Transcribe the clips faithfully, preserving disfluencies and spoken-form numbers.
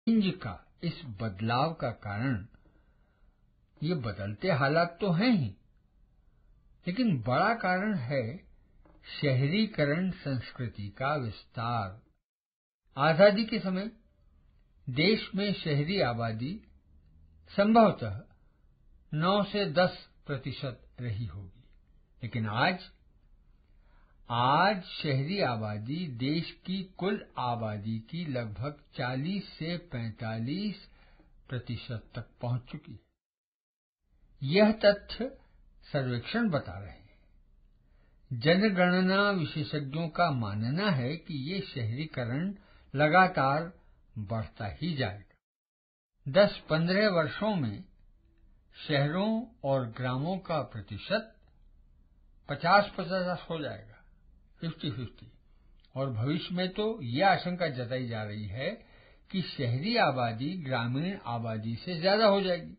Change का, इस बदलाव का कारण ये बदलते हालात तो हैं ही, लेकिन बड़ा कारण है शहरीकरण संस्कृति का विस्तार। आजादी के समय देश में शहरी आबादी संभवतः नौ से दस प्रतिशत रही होगी, लेकिन आज आज शहरी आबादी देश की कुल आबादी की लगभग चालीस से पैंतालीस प्रतिशत तक पहुंच चुकी है। यह तथ्य सर्वेक्षण बता रहे हैं। जनगणना विशेषज्ञों का मानना है कि ये शहरीकरण लगातार बढ़ता ही जाएगा। दस पंद्रह वर्षों में शहरों और ग्रामों का प्रतिशत पचास पचास हो जाएगा, फिफ्टी फिफ्टी, और भविष्य में तो यह आशंका जताई जा रही है कि शहरी आबादी ग्रामीण आबादी से ज्यादा हो जाएगी।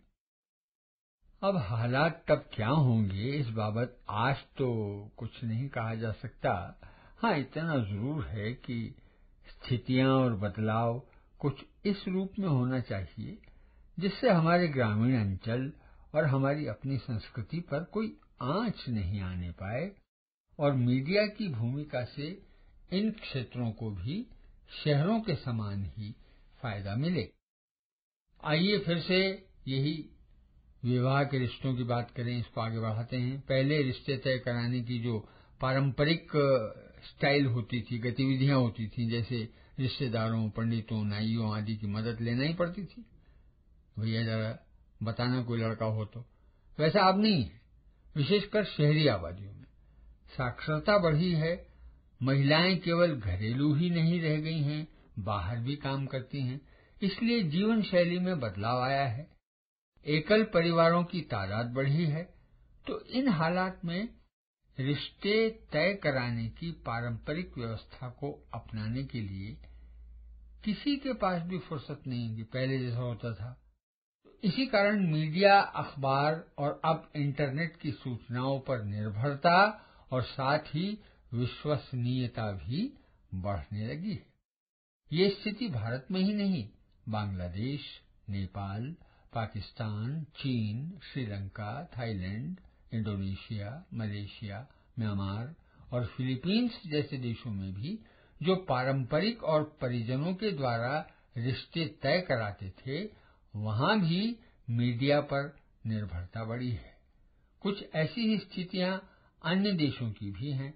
अब हालात तब क्या होंगे इस बाबत आज तो कुछ नहीं कहा जा सकता। हाँ, इतना जरूर है कि स्थितियां और बदलाव कुछ इस रूप में होना चाहिए जिससे हमारे ग्रामीण अंचल और हमारी अपनी संस्कृति पर कोई आंच नहीं आने पाए, और मीडिया की भूमिका से इन क्षेत्रों को भी शहरों के समान ही फायदा मिले। आइए फिर से यही विवाह के रिश्तों की बात करें, इसको आगे बढ़ाते हैं। पहले रिश्ते तय कराने की जो पारंपरिक स्टाइल होती थी, गतिविधियां होती थी, जैसे रिश्तेदारों, पंडितों, नाइयों आदि की मदद लेना ही पड़ती थी, भैया जरा बताना कोई लड़का हो तो, वैसा अब नहीं है। विशेषकर शहरी आबादियों में साक्षरता बढ़ी है, महिलाएं केवल घरेलू ही नहीं रह गई हैं, बाहर भी काम करती हैं, इसलिए जीवन शैली में बदलाव आया है। एकल परिवारों की तादाद बढ़ी है, तो इन हालात में रिश्ते तय कराने की पारंपरिक व्यवस्था को अपनाने के लिए किसी के पास भी फुर्सत नहीं होगी, पहले जैसा होता था। इसी कारण मीडिया, अखबार और अब इंटरनेट की सूचनाओं पर निर्भरता और साथ ही विश्वसनीयता भी बढ़ने लगी है। ये स्थिति भारत में ही नहीं, बांग्लादेश, नेपाल, पाकिस्तान, चीन, Sri Lanka, Thailand, Indonesia, Malaysia, Myanmar और फिलीपींस जैसे देशों में भी जो पारंपरिक और परिजनों के द्वारा रिश्ते तय कराते थे, वहां भी मीडिया पर निर्भरता बढ़ी है। कुछ ऐसी ही स्थितियां अन्य देशों की भी हैं।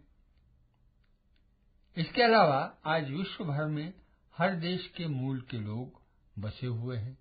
इसके अलावा आज विश्व भर में हर देश के मूल के लोग बसे हुए हैं।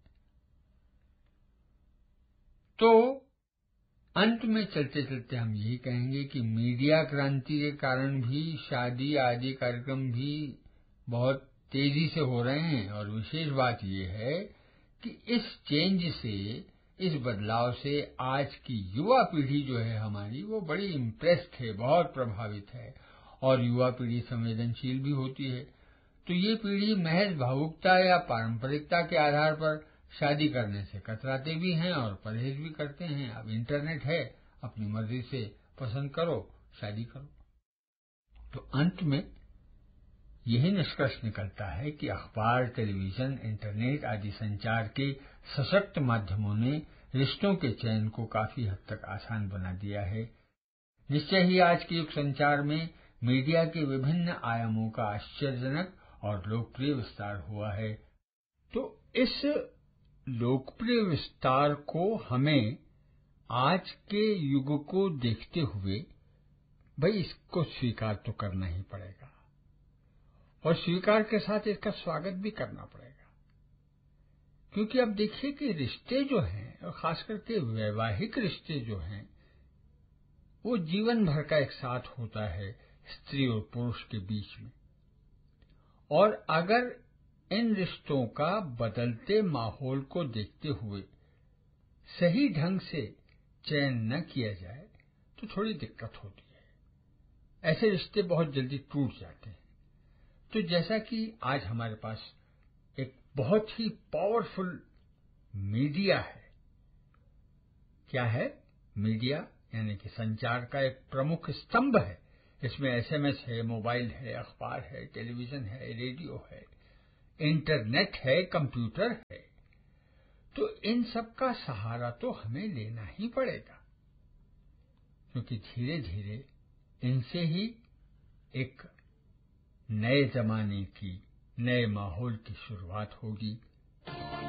तो अंत में चलते चलते हम यही कहेंगे कि मीडिया क्रांति के कारण भी शादी आदि कार्यक्रम भी बहुत तेजी से हो रहे हैं, और विशेष बात यह है कि इस चेंज से, इस बदलाव से आज की युवा पीढ़ी जो है हमारी, वो बड़ी इम्प्रेस्ड है, बहुत प्रभावित है, और युवा पीढ़ी संवेदनशील भी होती है। तो ये पीढ़ी महज भावुकता या पारंपरिकता के आधार पर शादी करने से कतराते भी हैं और परहेज भी करते हैं। अब इंटरनेट है, अपनी मर्जी से पसंद करो, शादी करो। तो अंत में यही निष्कर्ष निकलता है कि अखबार, टेलीविजन, इंटरनेट आदि संचार के सशक्त माध्यमों ने रिश्तों के चयन को काफी हद तक आसान बना दिया है। निश्चय ही आज के युग संचार में मीडिया के विभिन्न आयामों का आश्चर्यजनक और लोकप्रिय विस्तार हुआ है। तो इस लोकप्रिय विस्तार को हमें आज के युग को देखते हुए भाई इसको स्वीकार तो करना ही पड़ेगा, और स्वीकार के साथ इसका स्वागत भी करना पड़ेगा। क्योंकि अब देखिए कि रिश्ते जो हैं, और खास करके वैवाहिक रिश्ते जो हैं, वो जीवन भर का एक साथ होता है स्त्री और पुरुष के बीच में। और अगर इन रिश्तों का बदलते माहौल को देखते हुए सही ढंग से चयन न किया जाए तो थोड़ी दिक्कत होती है। ऐसे रिश्ते बहुत जल्दी टूट जाते हैं। तो जैसा कि आज हमारे पास एक बहुत ही पावरफुल मीडिया है। क्या है? मीडिया यानी कि संचार का एक प्रमुख स्तंभ है। इसमें एसएमएस है, मोबाइल है, अखबार है, टेलीविजन है, रेडियो है, इंटरनेट है, कंप्यूटर है, तो इन सब का सहारा तो हमें लेना ही पड़ेगा, क्योंकि धीरे धीरे इनसे ही एक नए जमाने की, नए माहौल की शुरुआत होगी।